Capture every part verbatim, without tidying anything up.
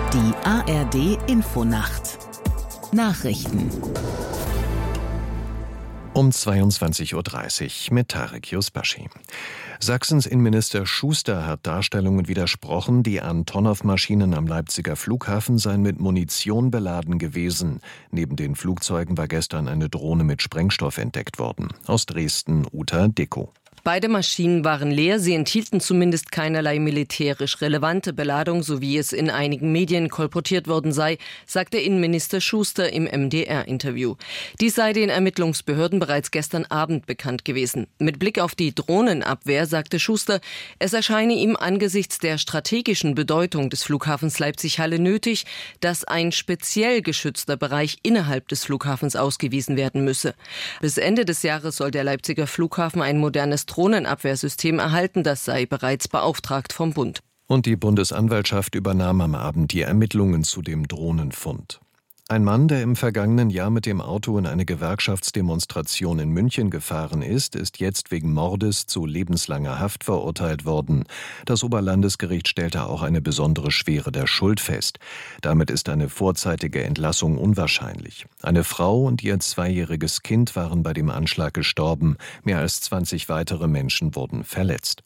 Die A R D-Infonacht Nachrichten um zweiundzwanzig Uhr dreißig mit Tarek Yusbashi. Sachsens Innenminister Schuster hat Darstellungen widersprochen, die Antonov-Maschinen am Leipziger Flughafen seien mit Munition beladen gewesen. Neben den Flugzeugen war gestern eine Drohne mit Sprengstoff entdeckt worden. Aus Dresden Uta Dicko. Beide Maschinen waren leer, sie enthielten zumindest keinerlei militärisch relevante Beladung, so wie es in einigen Medien kolportiert worden sei, sagte Innenminister Schuster im M D R-Interview. Dies sei den Ermittlungsbehörden bereits gestern Abend bekannt gewesen. Mit Blick auf die Drohnenabwehr sagte Schuster, es erscheine ihm angesichts der strategischen Bedeutung des Flughafens Leipzig-Halle nötig, dass ein speziell geschützter Bereich innerhalb des Flughafens ausgewiesen werden müsse. Bis Ende des Jahres soll der Leipziger Flughafen ein modernes Drohnenabwehrsystem erhalten, das sei bereits beauftragt vom Bund. Und die Bundesanwaltschaft übernahm am Abend die Ermittlungen zu dem Drohnenfund. Ein Mann, der im vergangenen Jahr mit dem Auto in eine Gewerkschaftsdemonstration in München gefahren ist, ist jetzt wegen Mordes zu lebenslanger Haft verurteilt worden. Das Oberlandesgericht stellte auch eine besondere Schwere der Schuld fest. Damit ist eine vorzeitige Entlassung unwahrscheinlich. Eine Frau und ihr zweijähriges Kind waren bei dem Anschlag gestorben. Mehr als zwanzig weitere Menschen wurden verletzt.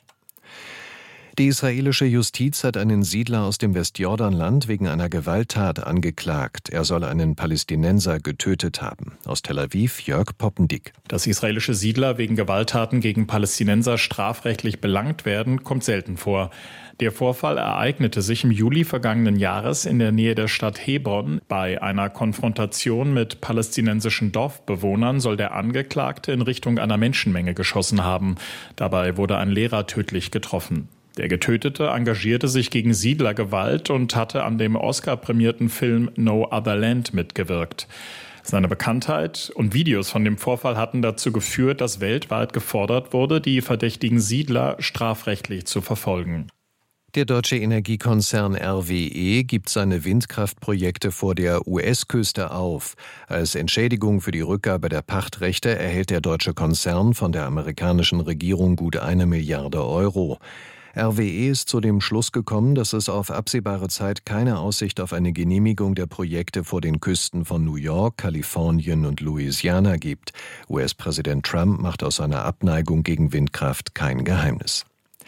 Die israelische Justiz hat einen Siedler aus dem Westjordanland wegen einer Gewalttat angeklagt. Er soll einen Palästinenser getötet haben. Aus Tel Aviv Jörg Poppendick. Dass israelische Siedler wegen Gewalttaten gegen Palästinenser strafrechtlich belangt werden, kommt selten vor. Der Vorfall ereignete sich im Juli vergangenen Jahres in der Nähe der Stadt Hebron. Bei einer Konfrontation mit palästinensischen Dorfbewohnern soll der Angeklagte in Richtung einer Menschenmenge geschossen haben. Dabei wurde ein Lehrer tödlich getroffen. Der Getötete engagierte sich gegen Siedlergewalt und hatte an dem Oscar-prämierten Film No Other Land mitgewirkt. Seine Bekanntheit und Videos von dem Vorfall hatten dazu geführt, dass weltweit gefordert wurde, die verdächtigen Siedler strafrechtlich zu verfolgen. Der deutsche Energiekonzern R W E gibt seine Windkraftprojekte vor der U S-Küste auf. Als Entschädigung für die Rückgabe der Pachtrechte erhält der deutsche Konzern von der amerikanischen Regierung gut eine Milliarde Euro. R W E ist zu dem Schluss gekommen, dass es auf absehbare Zeit keine Aussicht auf eine Genehmigung der Projekte vor den Küsten von New York, Kalifornien und Louisiana gibt. U S-Präsident Trump macht aus seiner Abneigung gegen Windkraft kein Geheimnis.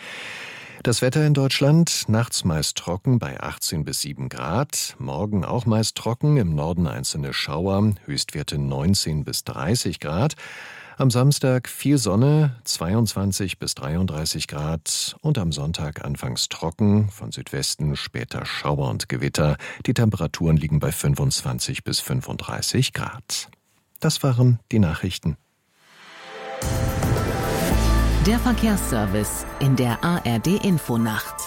Das Wetter in Deutschland, nachts meist trocken bei achtzehn bis sieben Grad, morgen auch meist trocken, im Norden einzelne Schauer, Höchstwerte neunzehn bis dreißig Grad. Am Samstag viel Sonne, zweiundzwanzig bis dreiunddreißig Grad und am Sonntag anfangs trocken, von Südwesten später Schauer und Gewitter. Die Temperaturen liegen bei fünfundzwanzig bis fünfunddreißig Grad. Das waren die Nachrichten. Der Verkehrsservice in der A R D-Infonacht.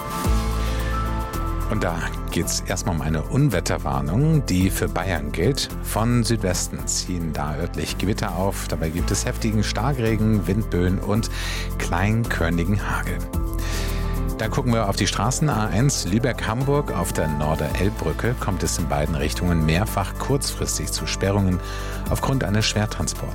Und da geht es erstmal um eine Unwetterwarnung, die für Bayern gilt. Von Südwesten ziehen da örtlich Gewitter auf. Dabei gibt es heftigen Starkregen, Windböen und kleinkörnigen Hagel. Dann gucken wir auf die Straßen. A eins Lübeck-Hamburg. Auf der Norder-Elbbrücke kommt es in beiden Richtungen mehrfach kurzfristig zu Sperrungen aufgrund eines Schwertransports.